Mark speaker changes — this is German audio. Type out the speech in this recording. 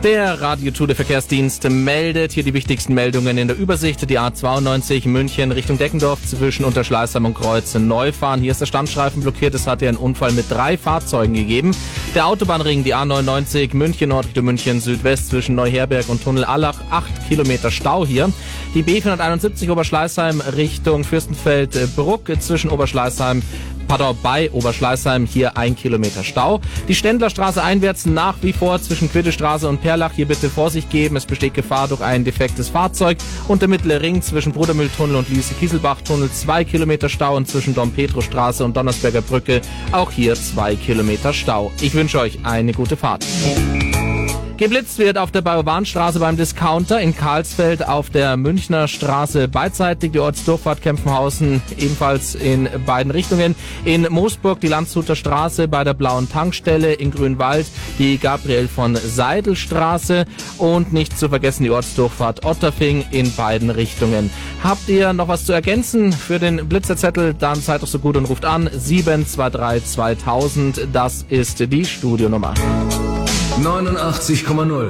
Speaker 1: Der Radio Tour de Verkehrsdienst meldet hier die wichtigsten Meldungen in der Übersicht. Die A92 München Richtung Deckendorf zwischen Unterschleißheim und Kreuzneufahren. Hier ist der Standstreifen blockiert. Es hat ja einen Unfall mit 3 Fahrzeugen gegeben. Der Autobahnring, die A99 München Nord Richtung München Südwest zwischen Neuherberg und Tunnel Allach. 8 Kilometer Stau hier. Die B471 Oberschleißheim Richtung Fürstenfeldbruck zwischen bei Oberschleißheim hier 1 Kilometer Stau. Die Ständlerstraße einwärts nach wie vor zwischen Quiddestraße und Perlach. Hier bitte Vorsicht geben. Es besteht Gefahr durch ein defektes Fahrzeug. Und der mittlere Ring zwischen Brudermühltunnel und Lüse-Kieselbach-Tunnel 2 Kilometer Stau und zwischen Dom-Petro-Straße und Donnersberger Brücke auch hier 2 Kilometer Stau. Ich wünsche euch eine gute Fahrt. Geblitzt wird auf der Bajowanstraße beim Discounter, in Karlsfeld auf der Münchner Straße beidseitig, die Ortsdurchfahrt Kempfenhausen ebenfalls in beiden Richtungen, in Moosburg die Landshuter Straße bei der Blauen Tankstelle, in Grünwald die Gabriel von Seidel Straße und nicht zu vergessen die Ortsdurchfahrt Otterfing in beiden Richtungen. Habt ihr noch was zu ergänzen für den Blitzerzettel, dann seid doch so gut und ruft an 723 2000, das ist die Studionummer.
Speaker 2: 89,0